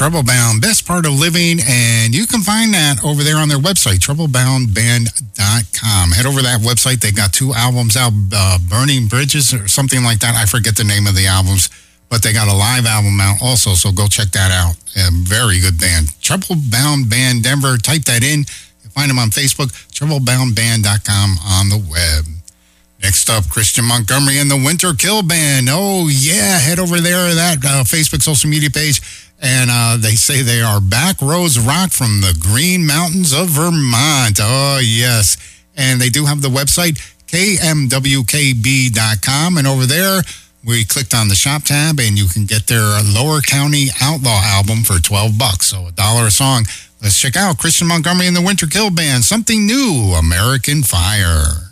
Trouble Bound, Best Part of Living, and you can find that over there on their website, troubleboundband.com. Head over to that website. They've got 2 albums out, Burning Bridges or something like that. I forget the name of the albums, but they got a live album out also, so go check that out. Very good band. Trouble Bound Band Denver. Type that in. You'll find them on Facebook, troubleboundband.com on the web. Next up, Christian Montgomery and the Winter Kill Band. Oh, yeah. Head over there to that Facebook social media page. And they say they are Back Roads Rock from the Green Mountains of Vermont. Oh, yes. And they do have the website, kmwkb.com. And over there, we clicked on the shop tab, and you can get their Lower County Outlaw album for $12. So $1 a song. Let's check out Christian Montgomery and the Winter Kill Band. Something new, American Fire.